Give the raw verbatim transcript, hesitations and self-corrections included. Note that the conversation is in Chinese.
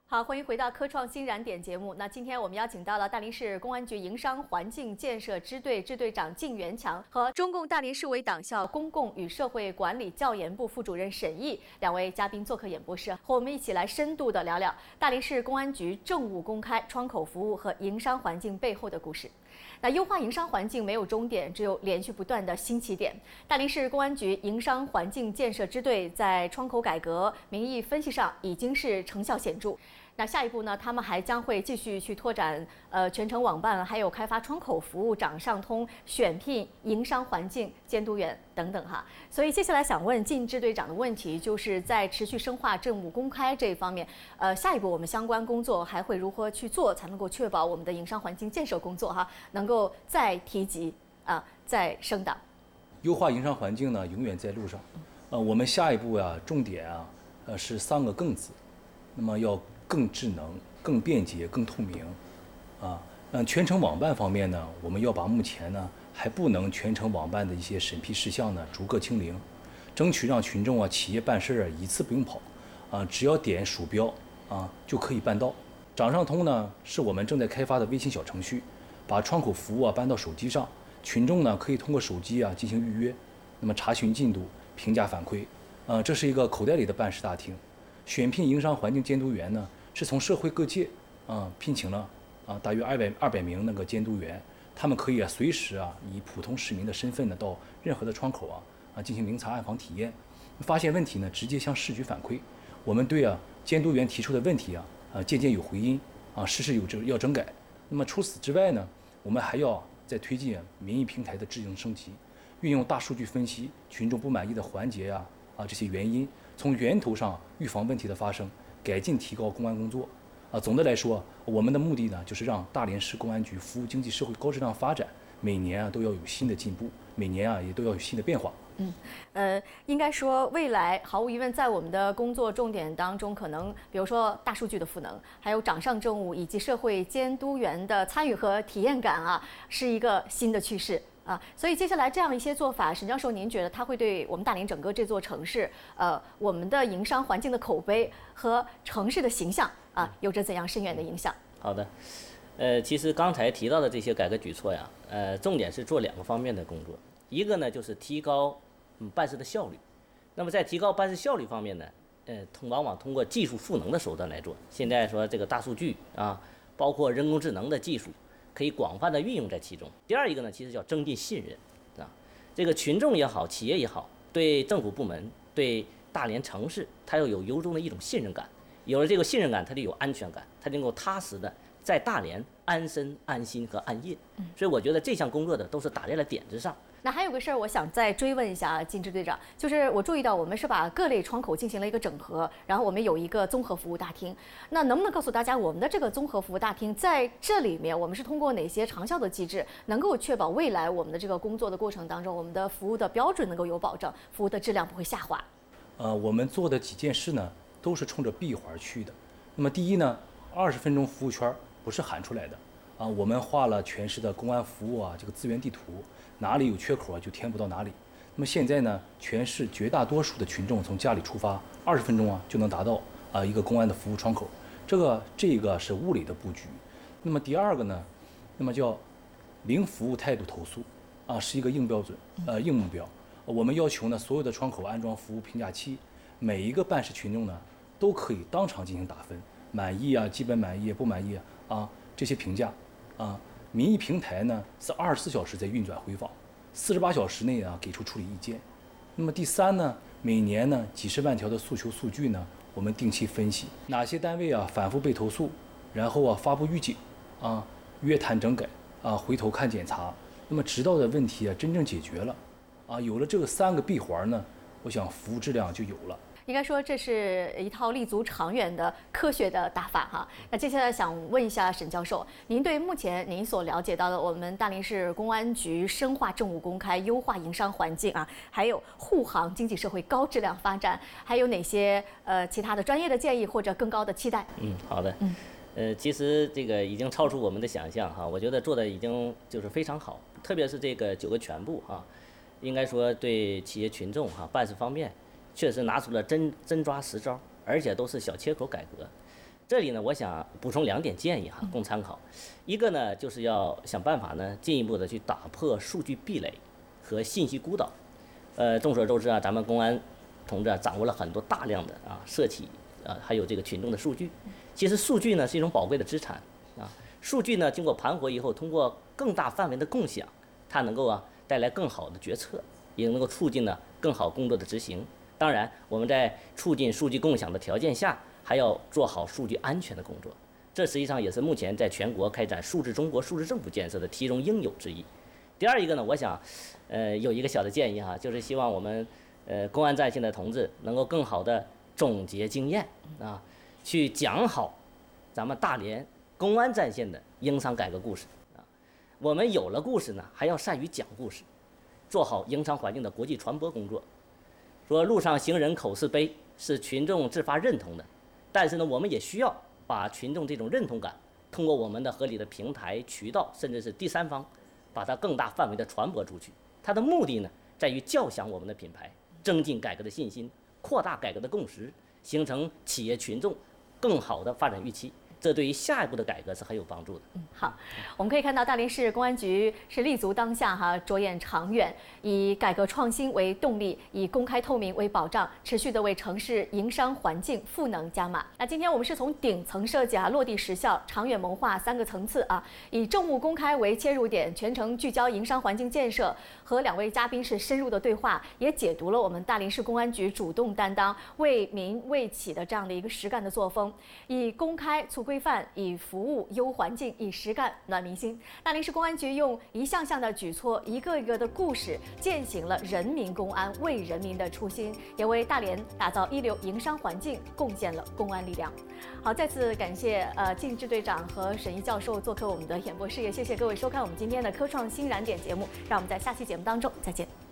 好，欢迎回到科创新燃点节目。那今天我们邀请到了大连市公安局营商环境建设支队支队长靳元强和中共大连市委党校公共与社会管理教研部副主任沈毅两位嘉宾做客演播室，和我们一起来深度的聊聊大连市公安局政务公开、窗口服务和营商环境背后的故事。那优化营商环境没有终点，只有连续不断的新起点。大连市公安局营商环境建设支队在窗口改革、民意分析上已经是成效显著。那下一步呢，他们还将会继续去拓展呃全程网办，还有开发窗口服务、掌上通、选聘营商环境监督员等等哈。所以接下来想问靳支队长的问题，就是在持续深化政务公开这一方面，呃，下一步我们相关工作还会如何去做，才能够确保我们的营商环境建设工作哈能够再提级啊，再升档？ 优化营商环境呢，永远在路上。呃，我们下一步呀、啊，重点啊，呃是三个更字，那么要更智能、更便捷、更透明，啊，嗯，全程网办方面呢，我们要把目前呢还不能全程网办的一些审批事项呢逐个清零，争取让群众啊、企业办事啊一次不用跑，啊，只要点鼠标啊就可以办到。掌上通呢是我们正在开发的微信小程序，把窗口服务啊搬到手机上，群众呢可以通过手机啊进行预约，那么查询进度、评价反馈，呃，这是一个口袋里的办事大厅。选聘营商环境监督员呢，是从社会各界啊、呃、聘请了啊大约二百二百名那个监督员，他们可以啊随时啊以普通市民的身份呢到任何的窗口啊啊进行明察暗访体验，发现问题呢直接向市局反馈，我们对啊监督员提出的问题啊啊件件有回音啊，事事有这要整改。那么除此之外呢，我们还要再推进民意平台的智能升级，运用大数据分析群众不满意的环节呀啊这些原因，从源头上预防问题的发生，改进提高公安工作。啊，总的来说，我们的目的呢，就是让大连市公安局服务经济社会高质量发展，每年啊都要有新的进步，每年啊也都要有新的变化。 嗯，呃，应该说未来毫无疑问，在我们的工作重点当中，可能比如说大数据的赋能，还有掌上政务以及社会监督员的参与和体验感啊，是一个新的趋势。啊，所以接下来这样一些做法，沈教授，您觉得它会对我们大连整个这座城市，呃，我们的营商环境的口碑和城市的形象啊，有着怎样深远的影响？ 好的，呃，其实刚才提到的这些改革举措呀，呃，重点是做两个方面的工作，一个呢就是提高嗯办事的效率，那么在提高办事效率方面呢，呃，通往往通过技术赋能的手段来做。现在说这个大数据啊，包括人工智能的技术，可以广泛的运用在其中。第二一个呢，其实叫增进信任，啊，这个群众也好，企业也好，对政府部门、对大连城市，它要有由衷的一种信任感。有了这个信任感，它就有安全感，它能够踏实的在大连安身、安心和安业。所以我觉得这项工作的都是打在了点子上。 那还有个事儿，我想再追问一下靳支队长，就是我注意到我们是把各类窗口进行了一个整合，然后我们有一个综合服务大厅。那能不能告诉大家，我们的这个综合服务大厅在这里面，我们是通过哪些长效的机制，能够确保未来我们的这个工作的过程当中，我们的服务的标准能够有保证，服务的质量不会下滑？ 呃，我们做的几件事呢，都是冲着闭环去的。那么第一呢，二十分钟服务圈不是喊出来的。啊，我们画了全市的公安服务啊这个资源地图，哪里有缺口啊就填补到哪里。那么现在呢，全市绝大多数的群众从家里出发，二十分钟啊就能达到啊一个公安的服务窗口。这个这个是物理的布局。那么第二个呢，那么叫零服务态度投诉啊，是一个硬标准，呃硬目标。我们要求呢，所有的窗口安装服务评价器，每一个办事群众呢都可以当场进行打分，满意啊、基本满意、不满意啊这些评价。啊，民意平台呢是二十四小时在运转回访，四十八小时内啊给出处理意见。那么第三呢，每年呢几十万条的诉求数据呢，我们定期分析哪些单位啊反复被投诉，然后啊发布预警，啊约谈整改，啊回头看检查。那么直到的问题啊真正解决了，啊有了这个三个闭环呢，我想服务质量就有了。 应该说这是一套立足长远的科学的打法哈。那接下来想问一下沈教授，您对目前您所了解到的我们大连市公安局深化政务公开、优化营商环境啊，还有护航经济社会高质量发展，还有哪些呃其他的专业的建议或者更高的期待？ 嗯，好的。 嗯， 呃，其实这个已经超出我们的想象哈，我觉得做的已经就是非常好，特别是这个九个全部哈，应该说对企业群众哈办事方面。确实拿出了真真抓实招，而且都是小切口改革。 这里呢，我想补充两点建议哈，供参考。一个呢，就是要想办法呢，进一步的去打破数据壁垒和信息孤岛。呃，众所周知啊，咱们公安同志啊，掌握了很多大量的啊社企啊，还有这个群众的数据。其实数据呢是一种宝贵的资产啊，数据呢经过盘活以后，通过更大范围的共享，它能够啊带来更好的决策，也能够促进呢更好工作的执行。当然，我们在促进数据共享的条件下，还要做好数据安全的工作。这实际上也是目前在全国开展数字中国、数字政府建设的其中应有之义。第二一个呢，我想，呃，有一个小的建议哈，就是希望我们呃公安在线的同志能够更好的总结经验啊，去讲好咱们大连公安在线的营商改革故事啊。我们有了故事呢，还要善于讲故事，做好营商环境的国际传播工作。说路上行人口是碑，是群众自发认同的，但是呢，我们也需要把群众这种认同感，通过我们的合理的平台、渠道，甚至是第三方，把它更大范围的传播出去。它的目的呢，在于叫响我们的品牌，增进改革的信心，扩大改革的共识，形成企业群众更好的发展预期。这对于下一步的改革是很有帮助的。 嗯，好，我们可以看到大连市公安局是立足当下哈，着眼长远，以改革创新为动力，以公开透明为保障，持续的为城市营商环境赋能加码。那今天我们是从顶层设计啊、落地实效、长远谋划三个层次啊，以政务公开为切入点，全程聚焦营商环境建设，和两位嘉宾是深入的对话，也解读了我们大连市公安局主动担当、为民为企的这样的一个实干的作风，以公开促规范，以服务优环境，以实干暖民心。大连市公安局用一项项的举措，一个一个的故事，践行了人民公安为人民的初心，也为大连打造一流营商环境贡献了公安力量。好，再次感谢呃靳支队长和沈毅教授做客我们的演播室，也谢谢各位收看我们今天的科创新燃点节目，让我们在下期节目当中再见。